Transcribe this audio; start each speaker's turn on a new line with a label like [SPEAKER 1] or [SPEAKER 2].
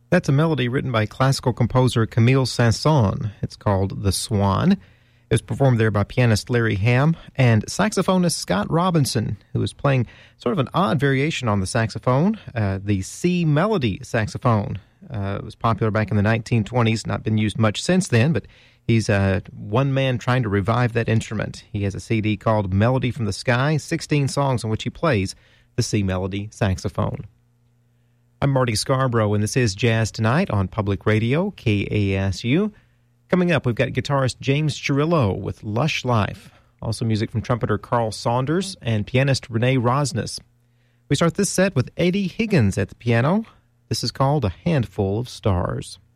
[SPEAKER 1] That's a melody written by classical composer Camille Saint-Saëns. It's called The Swan. It was performed there by pianist Larry Hamm and saxophonist Scott Robinson, who was playing sort of an odd variation on the saxophone, the C melody saxophone. It was popular back in the 1920s, not been used much since then, but he's one man trying to revive that instrument. He has a CD called Melody from the Sky, 16 songs in which he plays the C melody saxophone. I'm Marty Scarborough, and this is Jazz Tonight on Public Radio, KASU. Coming up, we've got guitarist James Chirillo with Lush Life. Also music from trumpeter Carl Saunders and pianist Renee Rosnes. We start this set with Eddie Higgins at the piano. This is called A Handful of Stars.